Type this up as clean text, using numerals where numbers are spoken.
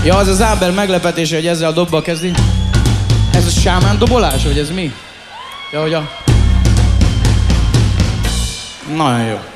Ja, az Áber meglepetése, hogy ezzel a dobbal kezdi. Ez a sámán dobolás, vagy ez mi? Ja, hogy a... Nagyon jó.